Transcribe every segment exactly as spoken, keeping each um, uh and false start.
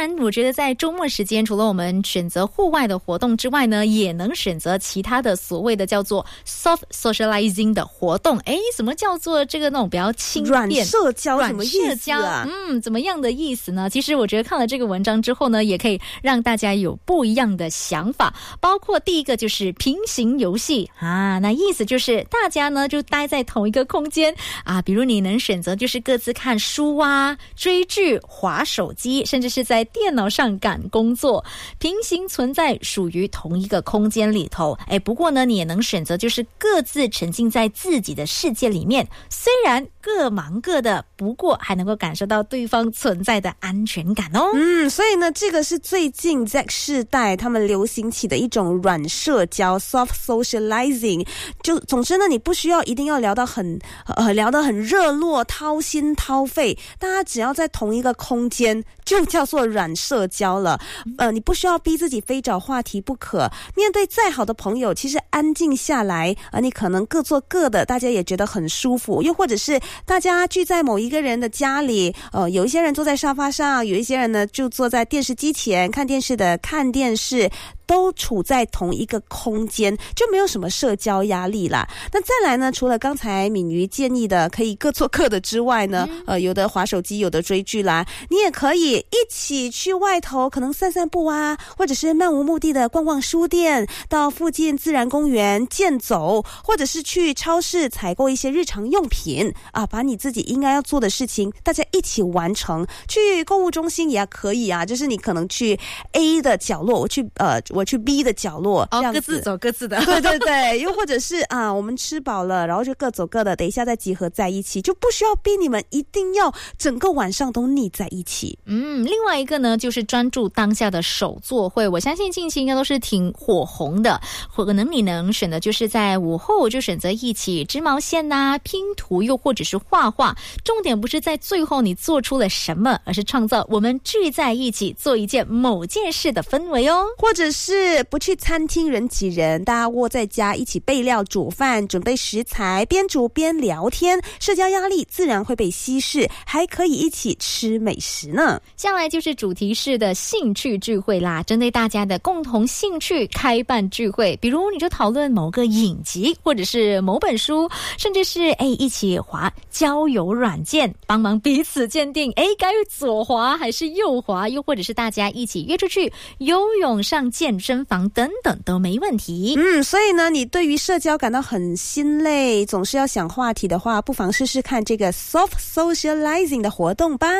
然我觉得在周末时间，除了我们选择户外的活动之外呢，也能选择其他的所谓的叫做 soft socializing 的活动。诶，什么叫做这个那种比较轻便软社交？ 软什么意思啊？ 嗯，怎么样的意思呢？其实我觉得看了这个文章之后呢，也可以让大家有不一样的想法。包括第一个就是平行游戏啊，那意思就是大家呢就待在同一个空间啊，比如你能选择就是各自看书啊、追剧、滑手机，甚至是在电脑上赶工作，平行存在属于同一个空间里头。哎，不过呢，你也能选择就是各自沉浸在自己的世界里面，虽然各忙各的，不过还能够感受到对方存在的安全感哦。 嗯，所以呢，这个是最近 Z 世代他们流行起的一种软社交 soft socializing。 就总之呢，你不需要一定要聊到很呃聊得很热络、掏心掏肺，大家只要在同一个空间就叫做软社交了。呃，你不需要逼自己非找话题不可。面对再好的朋友，其实安静下来，呃，你可能各做各的，大家也觉得很舒服。又或者是大家聚在某一个人的家里，呃，有一些人坐在沙发上，有一些人呢就坐在电视机前看电视的看电视，都处在同一个空间，就没有什么社交压力啦。那再来呢，除了刚才敏瑜建议的可以各做各的之外呢，嗯、呃，有的滑手机，有的追剧啦，你也可以一起去外头可能散散步啊，或者是漫无目的的逛逛书店，到附近自然公园健走，或者是去超市采购一些日常用品啊，把你自己应该要做的事情大家一起完成。去购物中心也可以啊，就是你可能去 A 的角落，我去呃我去 B 的角落， 哦，各自走各自的。 对对对，又或者是啊，我们吃饱了，然后就各走各的，等一下再集合在一起，就不需要逼你们一定要整个晚上都腻在一起。 嗯，另外一个呢，就是专注当下的手作会，我相信近期应该都是挺火红的。可能你能选的就是在午后就选择一起织毛线啊、拼图，又或者是画画。重点不是在最后你做出了什么，而是创造我们聚在一起做一件某件事的氛围哦。 或者是不去餐厅人挤人，大家窝在家一起备料煮饭，准备食材，边煮边聊天，社交压力自然会被稀释，还可以一起吃美食呢。 下来就是主题式的兴趣聚会啦，针对大家的共同兴趣开办聚会，比如你就讨论某个影集，或者是某本书，甚至是哎一起滑交友软件，帮忙彼此鉴定哎该左滑还是右滑，又或者是大家一起约出去游泳、上健身房等等都没问题。 嗯，所以呢，你对于社交感到很心累，总是要想话题的话，不妨试试看这个 soft socializing 的活动吧。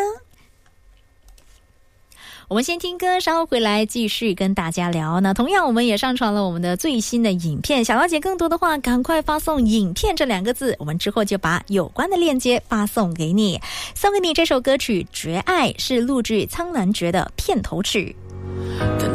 我们先听歌，稍后回来继续跟大家聊。那同样我们也上传了我们的最新的影片，想了解更多的话赶快发送影片这两个字，我们之后就把有关的链接发送给你。送给你这首歌曲《绝爱》，是录制《苍兰诀》的片头曲。